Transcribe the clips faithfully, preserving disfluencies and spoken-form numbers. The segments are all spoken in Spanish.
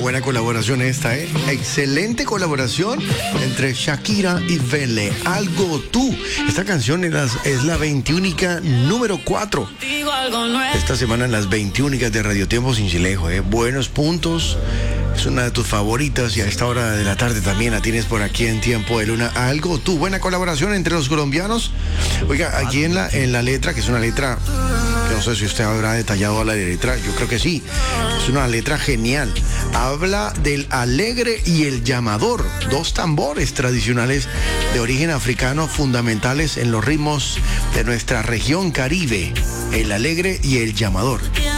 buena colaboración esta, ¿eh? Excelente colaboración entre Shakira y Vele. Algo tú. Esta canción es la, es la veintiúnica número cuatro. Esta semana en las veintiúnicas de Radio Tiempo Sincilejo, ¿eh? Buenos puntos. Es una de tus favoritas y a esta hora de la tarde también la tienes por aquí en Tiempo de Luna. Algo tú. Buena colaboración entre los colombianos. Oiga, aquí en la, en la letra, que es una letra... No sé si usted habrá detallado la letra, yo creo que sí. Es una letra genial. Habla del alegre y el llamador, dos tambores tradicionales de origen africano fundamentales en los ritmos de nuestra región Caribe. El alegre y el llamador.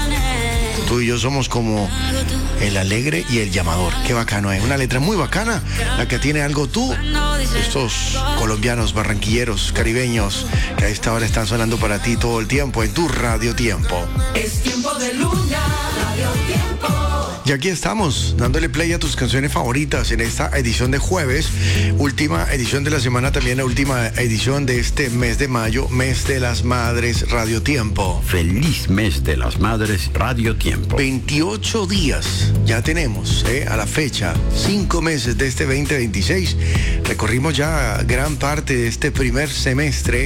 Tú y yo somos como el alegre y el llamador. Qué bacano, es una letra muy bacana, la que tiene Algo tú. Estos colombianos, barranquilleros, caribeños, que a esta hora están sonando para ti todo el tiempo en tu Radio Tiempo. Es Tiempo de Luna, Radio Tiempo. Y aquí estamos, dándole play a tus canciones favoritas en esta edición de jueves, última edición de la semana, también la última edición de este mes de mayo, mes de las madres, Radio Tiempo. Feliz mes de las madres, Radio Tiempo. veintiocho días ya tenemos, ¿eh? A la fecha, cinco meses de este veinte veintiséis. Recorrimos ya gran parte de este primer semestre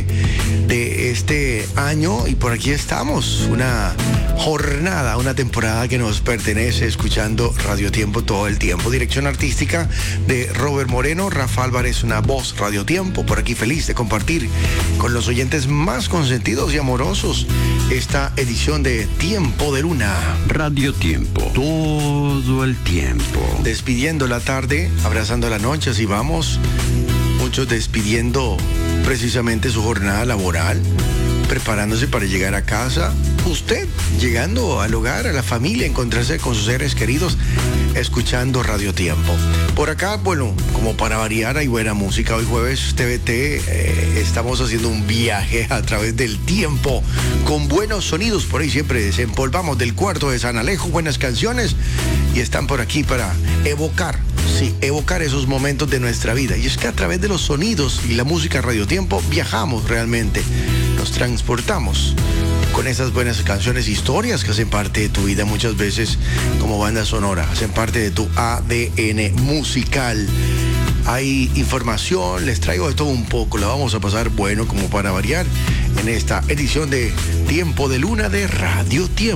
de este año y por aquí estamos, una jornada, una temporada que nos pertenece, escuchando Radio Tiempo todo el tiempo. Dirección artística de Robert Moreno, Rafa Álvarez, una voz Radio Tiempo. Por aquí feliz de compartir con los oyentes más consentidos y amorosos esta edición de Tiempo de Luna. Radio Tiempo, todo el tiempo. Despidiendo la tarde, abrazando la noche, así vamos. Muchos despidiendo precisamente su jornada laboral, preparándose para llegar a casa. Usted llegando al hogar, a la familia, encontrarse con sus seres queridos, escuchando Radio Tiempo. Por acá, bueno, como para variar, hay buena música. Hoy jueves T V T, eh, estamos haciendo un viaje a través del tiempo con buenos sonidos. Por ahí siempre desempolvamos del cuarto de San Alejo buenas canciones y están por aquí para evocar, sí, evocar esos momentos de nuestra vida. Y es que a través de los sonidos y la música Radio Tiempo viajamos realmente, nos transportamos con esas buenas canciones, historias que hacen parte de tu vida muchas veces como banda sonora, hacen parte de tu A D N musical. Hay información, les traigo de todo un poco, la vamos a pasar bueno como para variar en esta edición de Tiempo de Luna de Radio Tiempo.